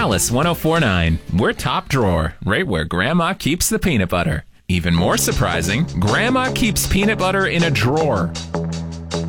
Alice 1049. We're top drawer, right where Grandma keeps the peanut butter. Even more surprising, Grandma keeps peanut butter in a drawer.